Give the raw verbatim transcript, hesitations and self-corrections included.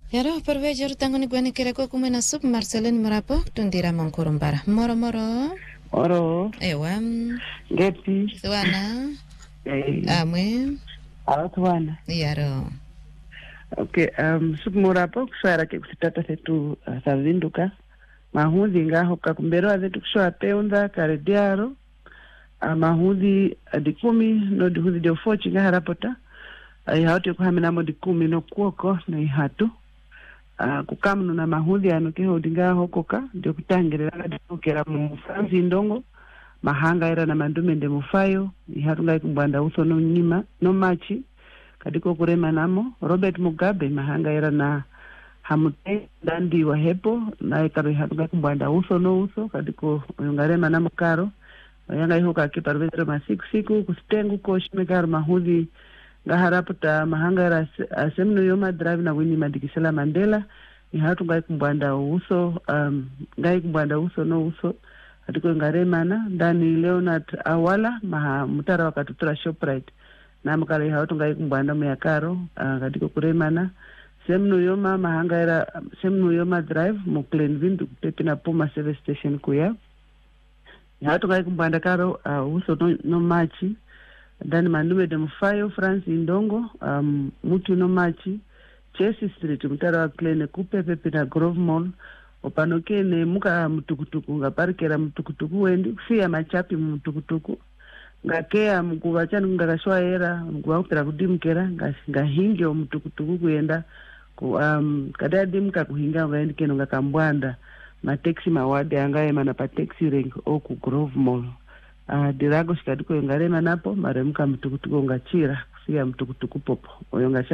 Yaro pervejer tangoni gwani kereko kumena sup Marcelin Marapo tundira monkurumbara. Moro moro. Oro. Ewa. Geti. Swana. Eh. Amwe. Awatwana. Yaro. Okay, um sup Marapo kuswara ke kusitata setu uh, savinduka. Mahudhi ngaho kakumbero azetu kuswa peunda karediaro. Uh, mahudhi adikumi no dihudhi diofochi ngaha rapota. Ai uh, hauti kuhamina mo dikumi no kuoko no ihatu. Uh, kukamno na mahudhi anuke hodinga hokoka ndio kutangerera ndokera mu Franzi ndongo mahanga era na mandume nde mufayo ihatunga kumbanda uso no nyima no machi kadiko kurema namo Robert Mugabe mahanga era na hamute dandi wa hepo na ikaro ihatunga kumbanda uso no uso kadiko ngarema namo karo yanga ihoka kiparvetro masiku siku kustengu koshimekaro mahudhi ngaharaputa mahanga era asemno yoma drive na wini madikisela Mandela ihatu ngai kumbanda uso um ngai kumbanda uso no uso atiko ngaremana ndani Leonard Awala maha mutara wakatutura Shoprite na mukale ihatu ngai kumbanda muyakaro uh, katiko kuremana semno yoma mahanga era semno yoma drive mu Plainview kutepe na Puma service station kuya ihatu ngai kumbanda karo uh, uso no, no machi ndani mandume de mufayo France Ndongo um mutu no machi Chelsea Street mutara wa Klene kupe pepe na Grove Mall opanoke ne muka mutukutuku ngaparikera mutukutuku wendi kufia machapi mutukutuku ngakea mkuva chanu ngakashwa era mkuva kupera kudimkera ngahinge mutukutuku kuyenda ku um kadadimka kuhinga ngaendi keno ngakambwanda ma taxi mawadi angaye mana pa taxi rank oku Grove Mall. Uh, dirago shikadiko yungarema napo maremka mtukutuku ngachira kusia mtukutuku popo oyonga